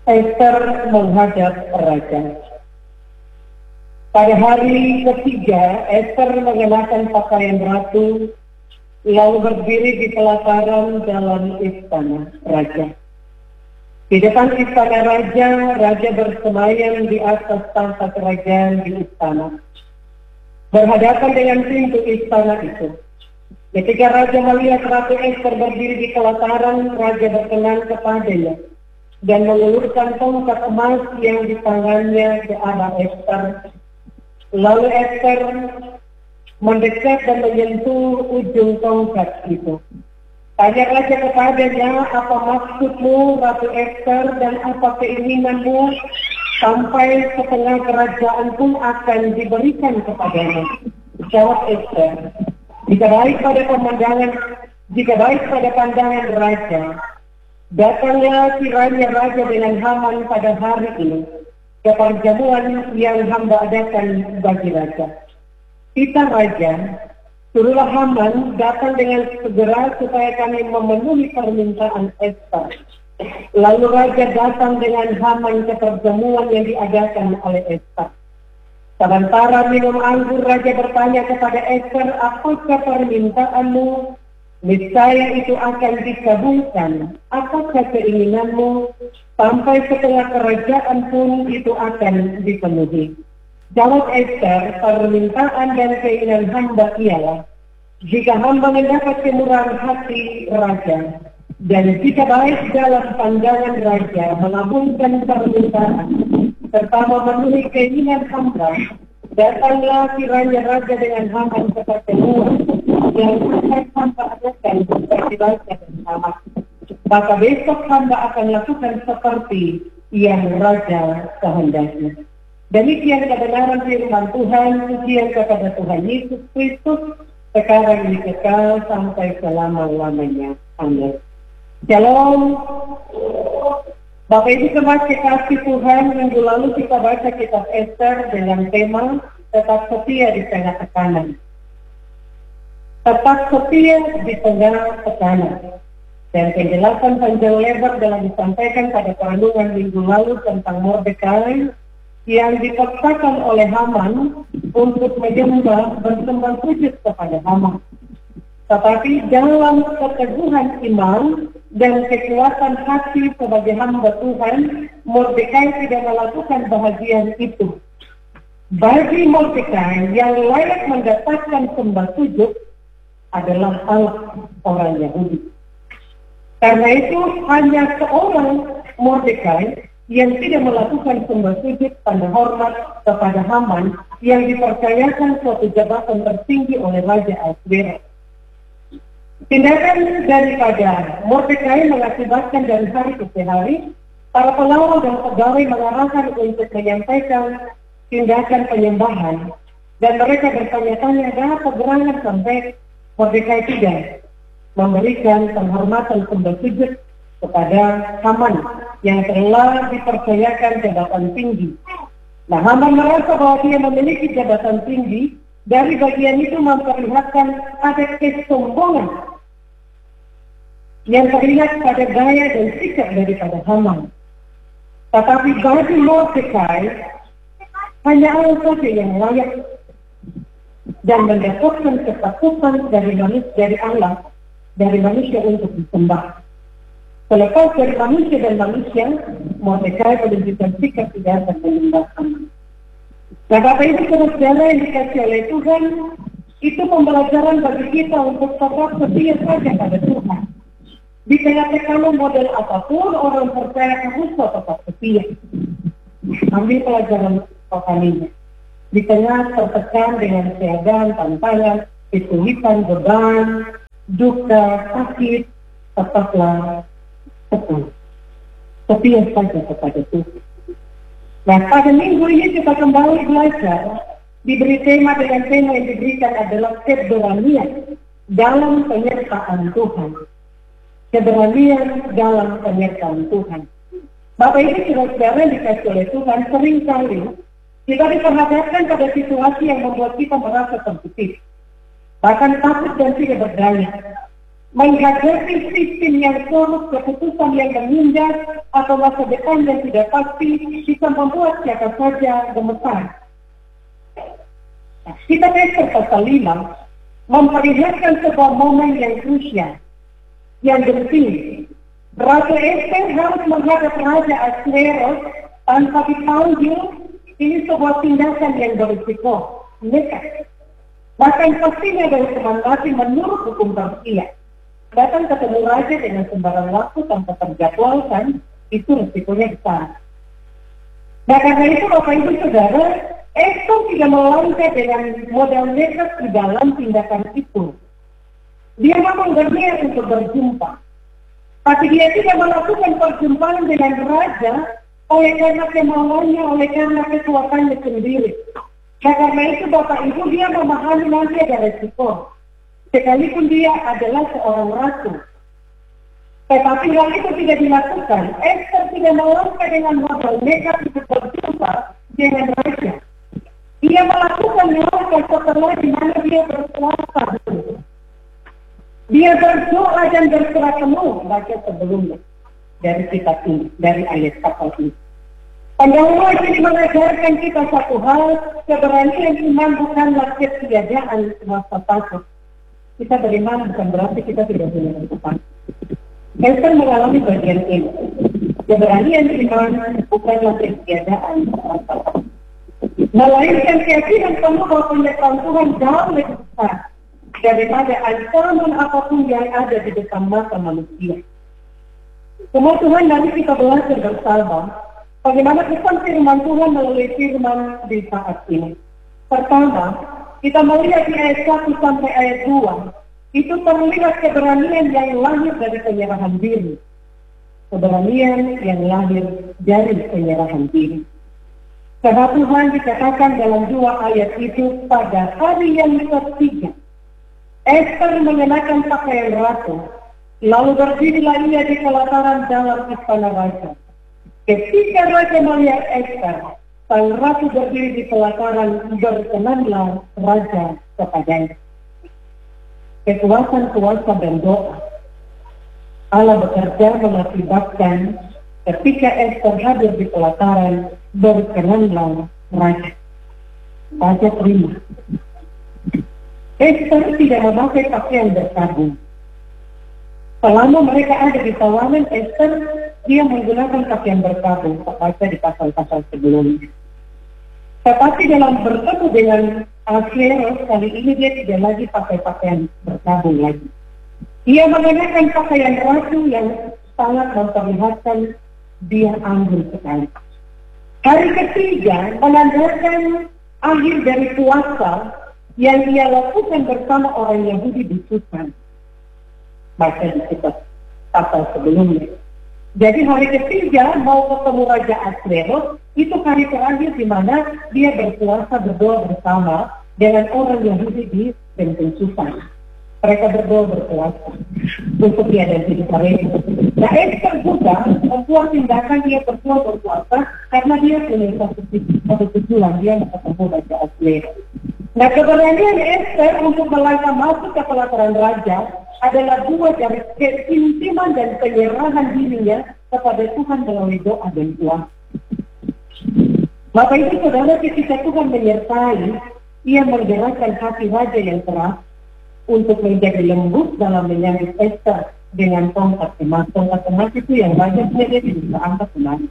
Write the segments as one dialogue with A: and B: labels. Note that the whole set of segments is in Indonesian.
A: Ester menghadap raja. Pada hari ketiga, Ester mengenakan pakaian ratu, lalu berdiri di pelataran dalam istana raja. Di depan istana raja, raja bersemayam di atas tahta kerajaan di istana, berhadapan dengan pintu istana itu. Ketika raja melihat Ratu Ester berdiri di pelataran, raja berkenan kepadanya dan mengulurkan tongkat emas yang di tangannya ke arah Ester. Lalu Ester mendekat dan menyentuh ujung tongkat itu. Tanya raja kepadanya, apa maksudmu, Ratu Ester, dan apa keinginanmu? Sampai setengah kerajaan pun akan diberikan kepadamu. Jawab Ester, jika baik pada pandangan raja, datanglah kiranya raja dengan Haman pada hari ini ke perjamuan yang hamba adakan bagi raja. Kita raja, suruhlah Haman datang dengan segera supaya kami memenuhi permintaan Ester. Lalu raja datang dengan Haman ke perjamuan yang diadakan oleh Ester. Sementara minum anggur, raja bertanya kepada Ester, apakah permintaanmu? Niscaya itu akan dikabulkan. Apakah keinginanmu? Sampai setengah kerajaan pun itu akan dipenuhi. Jawab Ester, permintaan dan keinginan hamba ialah, jika hamba mendapat kemurahan hati raja, dan jika baik dalam pandangan raja mengabulkan permintaan, serta memenuhi keinginan hamba, datanglah kiranya raja dengan Haman ke pertemuan yang akan hamba adakan seperti baiknya dan sama. Maka besok hamba akan lakukan seperti yang raja kehendaki. Demikian kebenaran firman Tuhan, pujian kepada Tuhan Yesus Kristus, sekarang dikekal sampai selama-lamanya. Amin. Shalom. Bapak Ibu Jemaat kekasih Tuhan, minggu lalu kita baca kitab Ester dengan tema tetap setia di tengah tekanan. Tetap setia di tengah tekanan. Dan penjelasan panjang lebar dalam disampaikan pada perenungan minggu lalu tentang Mordekai yang dipaksakan oleh Haman untuk menyembah bersembah sujud kepada Haman. Tetapi dalam keteguhan iman dan kekuatan hati sebagai hamba Tuhan, Mordekai tidak melakukan bahagian itu. Bagi Mordekai, yang layak mendapatkan sembah sujud adalah Allah, orang Yahudi. Karena itu hanya seorang Mordekai yang tidak melakukan sembah sujud tanda hormat kepada Haman yang dipercayakan suatu jabatan tertinggi oleh Raja Ahasveros. Tindakan daripada Mordekai mengakibatkan dari hari ke hari, para pengawal dan pegawai mengarahkan untuk menyampaikan tindakan penyembahan, dan mereka bertanya-tanya ada apa gerangan sampai Mordekai tidak memberikan penghormatan sembah sujud kepada Haman yang telah dipercayakan jabatan tinggi. Nah, Haman merasa bahwa dia memiliki jabatan tinggi, dari bagian itu memperlihatkan ada kesombongan yang terlihat pada gaya dan sikap daripada Haman. Tetapi bagi Mordekai, hanya Allah saja yang layak dan mendapatkan ketakutan dari Allah, dari manusia untuk disembah. Selepas dari manusia dan manusia, Mordekai menunjukkan sikap tidak akan menyembah Haman. Nah, Bapak Ibu saudara yang dikasih oleh Tuhan, itu pembelajaran bagi kita untuk tetap setia saja pada Tuhan. Di tengah tekanan model apapun, orang percaya harus tetap setia. Ambil pelajaran rohaninya. Di tengah tertekan dengan keadaan, tantangan, kesulitan, beban, duka, sakit, tetaplah teguh. Setia saja kepada Tuhan. Nah, pada minggu ini kita kembali belajar, diberi tema dengan tema yang diberikan adalah keberanian dalam penyertaan Tuhan. Keberanian dalam penyertaan Tuhan. Bapak Ibu saudara dikasih oleh Tuhan, seringkali kita diperhadapkan pada situasi yang membuat kita merasa terkejut, bahkan takut dan tidak berdaya. menghadapi sistem yang korup, keputusan yang menindas, atau masa depan yang tidak pasti, bisa membuat siapa saja gemetar. Kita Ester pasal 5 memperlihatkan sebuah momen yang krusial, yang penting. Ratu Ester harus menghadap Raja Ahasveros tanpa dipanggil. Ini sebuah tindakan yang berisiko, nekat. Bahkan pastinya dari teman mati menurut hukum Persia. Datang ketemu raja dengan sembarang waktu tanpa terjadwalkan, itu risikonya besar. Nah karena itu Bapak Ibu Saudara, Ester tidak melangkah dengan modal nekat di dalam tindakan itu. Dia memang berniat untuk berjumpa. Tapi dia tidak melakukan perjumpaan dengan raja oleh karena kemauannya, oleh karena kekuatannya sendiri. Nah karena itu Bapak Ibu dia memahami nanti ada resiko. Sekalipun dia adalah seorang ratu. Tetapi hal itu tidak dilakukan. Ester tidak melangkah dengan modal nekat untuk berjumpa dengan raja. Dia melakukan langkah setelah di mana dia berpuasa dulu. Dia berdoa dan berserah penuh, baca sebelumnya dari kitab ini, dari ayat pasal ini. Pendahuluan ini mengajarkan kita satu hal, keberanian iman bukanlah ketiadaan rasa takut. Kita beriman bukan berarti kita tidak punya rasa. Ester mengalami bagian ini. Keberanian iman bukanlah ketiadaan rasa takut. Melainkan keyakinan penuh bahwa penyertaan Tuhan jauh lebih besar daripada ancaman apapun yang ada di depan mata manusia. Semua Tuhan nanti kita belajar bersama bagaimana kesan firman Tuhan melalui firman di saat ini. Pertama, kita melihat di ayat 1 sampai ayat 2, itu terlihat keberanian yang lahir dari penyerahan diri. Keberanian yang lahir dari penyerahan diri. Sebab Tuhan dikatakan dalam 2 ayat itu, pada hari yang ketiga, Ester mengenakan pakaian ratu, lalu berdirilah ia di pelataran dalam istana raja. Ketika raja melihat Ester, sang ratu berdiri di pelataran, berkenanlah raja kepadanya. Kekuatan kuasa dan doa Allah bekerja mengakibatkan ketika Ester hadir di pelataran, berkenanlah raja. Raja terima. Ester tidak memakai pakaian berkabung. Selama mereka ada di tawanan, Ester dia menggunakan pakaian berkabung, baca di pasal-pasal sebelumnya. Tetapi dalam bertemu dengan Ahasveros kali ini dia tidak lagi pakai pakaian berkabung lagi. Ia mengenakan pakaian ratu yang sangat memperlihatkan dia anggun sekali. Hari ketiga menandakan akhir dari puasa yang ia lakukan bersama orang Yahudi di Susan. Baca di kitab pasal sebelumnya. Jadi hari ketiga mau ketemu Raja Ahasveros, itu hari terakhir di mana dia berpuasa berdoa bersama dengan orang Yahudi di benteng Susan. Mereka berdoa berpuasa untuk dia dan hidup mereka. Nah, Ester juga membuat tindakan dia berdoa berpuasa karena dia punya satu tujuan, dia mau ketemu Raja Ahasveros. Nah, keberanian Ester untuk melangkah masuk ke pelataran raja adalah dua dari keintiman dan penyerahan dirinya kepada Tuhan melalui doa dan puasa. Bapak Ibu Saudara, ketika Tuhan menyertai, ia menggerakkan hati raja yang keras untuk menjadi lembut dalam menyambut Ester dengan tongkat emas. Tongkat emas itu yang raja punya, dia bisa angkat kemana.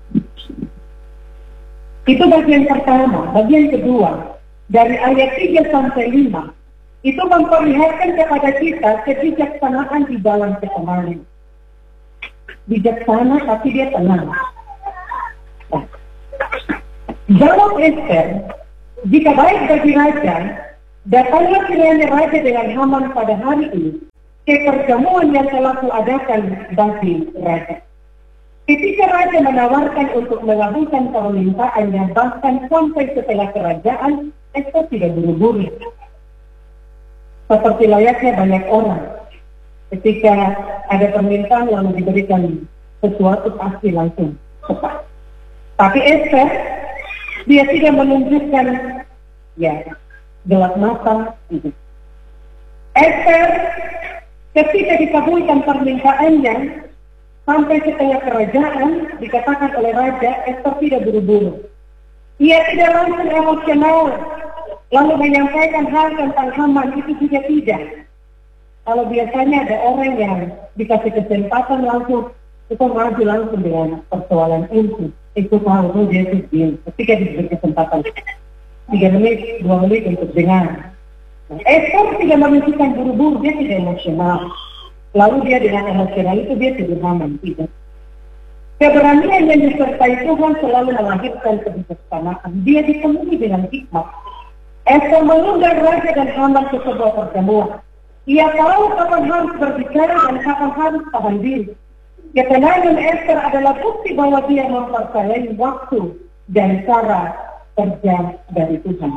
A: Itu bagian pertama. Bagian kedua, dari ayat 3 sampai 5, itu memperlihatkan kepada kita kebijaksanaan di dalam ketemanan. Bijaksana tapi dia tenang. Nah, jawab Ester, jika baik bagi raja, datanglah kiranya raja dengan Haman pada hari ini ke perjamuan yang telah kuadakan bagi raja. Ketika raja menawarkan untuk mengabulkan permintaannya, bahkan sampai setelah kerajaan, Ester tidak buru-buru. Seperti layaknya banyak orang, ketika ada permintaan lalu diberikan sesuatu pasti langsung cepat. Tapi Ester, dia tidak menunjukkan gelap mata. Ester Ketika dikabulkan permintaannya, sampai setengah kerajaan, dikatakan oleh Raja, Ester tidak buru-buru. Ia tidak langsung emosional, lalu menyampaikan hal tentang Haman, itu juga tidak. Kalau biasanya ada orang yang dikasih kesempatan langsung, itu maju langsung dengan persoalan itu tahu dia itu ketika diberi kesempatan 3 menit, 2 menit untuk dengar. Esther tidak menunjukkan buru-buru, dia tidak emosional. Lalu dia dengan emosional itu dia tidak Haman, tidak. Keberanian yang disertai Tuhan selalu melahirkan kebijaksanaan. Dia ditemui dengan hikmat. Esther mengundang Raja dan Haman ke sebuah pertemuan. Ia tahu kapan harus berbicara dan kapan harus tahan diri. Ketenangan Esther adalah bukti bahwa dia mempercayai waktu dan cara kerja dari Tuhan.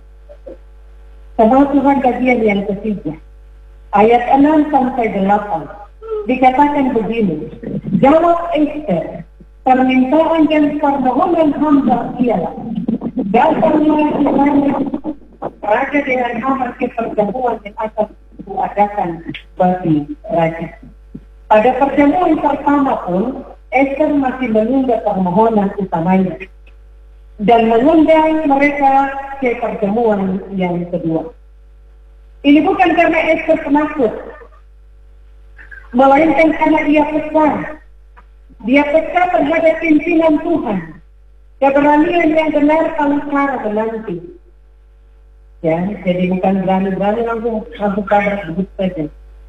A: Sama Tuhan bagian yang ketiga, ayat 6 sampai 8, dikatakan begini, jawab Esther, permintaan dan permohonan hamba ialah, datanglah Kiranya Raja dengan Haman ke perjamuan yang akan diadakan bagi Raja. Pada perjamuan pertama pun, Esther masih menunda permohonan utamanya dan mengundang mereka ke pertemuan yang kedua. Ini bukan karena Esther penakut, melainkan karena dia peka. Dia peka terhadap pimpinan Tuhan. Keberanian yang benar kalau cara menanti. Ya, jadi bukan berani-berani langsung tabrak begitu saja.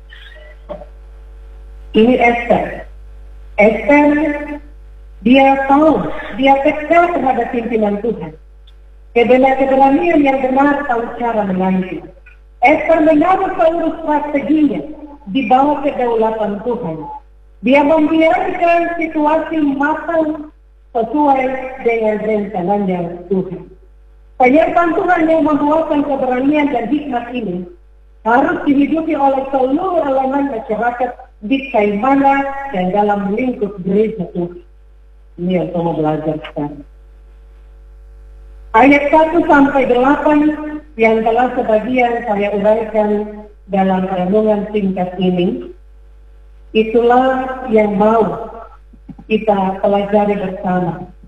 A: Ini Esther. Esther, dia tahu, dia peka terhadap pimpinan Tuhan. Keberanian yang benar tahu cara menanti. Esther menaruh seluruh strateginya di bawah kedaulatan Tuhan. Dia membiarkan situasi matang sesuai dengan rencananya Tuhan. Penyertaan Tuhan yang membawakan keberanian dan hikmat ini harus dihidupi oleh seluruh elemen masyarakat di Kaimana dan dalam lingkup gereja Tuhan. Ini yang saya mau belajar sekarang. Ayat 1 sampai 8 yang telah sebagian saya uraikan dalam renungan singkat ini, itulah yang mau kita pelajari bersama.